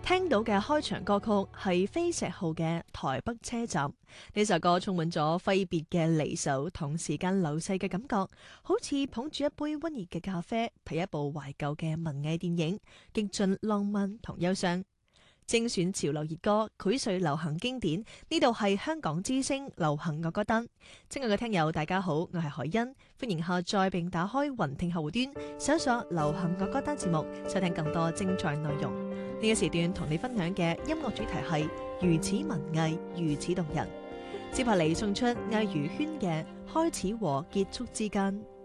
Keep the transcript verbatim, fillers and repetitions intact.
聽到嘅開場歌曲係飛石號嘅《台北車站》。呢首歌充滿咗揮別嘅離愁同時間流逝嘅感覺，好似捧住一杯溫熱嘅咖啡，睇一部懷舊嘅文藝電影，極盡浪漫同憂傷。精選潮流熱歌，膾萃流行經典。呢度係香港之聲流行樂歌單。親愛嘅聽友，大家好，我係海欣，歡迎下載並打開雲聽客戶端，搜索流行樂歌單節目，收聽更多精彩內容。呢個時段同你分享嘅音樂主題係如此文藝，如此動人。接下嚟送出魏如萱嘅《開始和結束之間》。